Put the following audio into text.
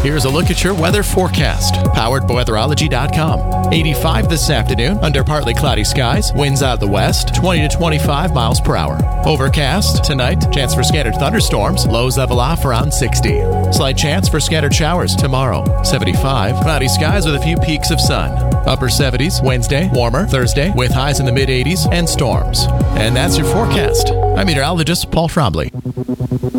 Here's a look at your weather forecast, powered by weatherology.com. 85 this afternoon, under partly cloudy skies, winds out of the west, 20 to 25 miles per hour. Overcast tonight, chance for scattered thunderstorms, lows level off around 60. Slight chance for scattered showers tomorrow, 75. Cloudy skies with a few peaks of sun. Upper 70s Wednesday, warmer Thursday with highs in the mid 80s and storms. And that's your forecast. I'm meteorologist Paul Trombley.